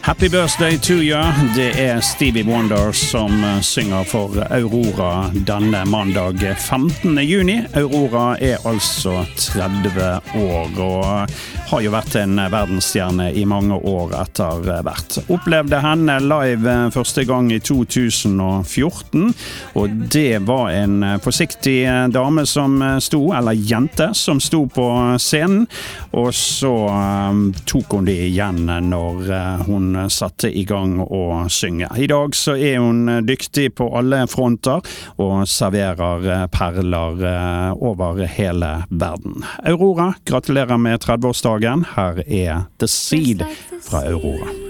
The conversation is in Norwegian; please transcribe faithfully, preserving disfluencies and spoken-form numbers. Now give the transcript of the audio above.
Happy birthday to you. Det er Stevie Wonder som synger for Aurora denne mandag femtende juni. Aurora er altså tretti år og har jo vært en verdensstjerne i mange år etter hvert. Opplevde henne live første gang i to tusen og fjorten, og det var en forsiktig dame som sto, eller jente som sto på scenen, og så um, tok hun det igjen når uh, hun satte i gang å synge. I dag så er hun dyktig på alle fronter og serverer perler over hele verden. Aurora, gratulerer med tretti-årsdagen. Her er The Seed fra Aurora.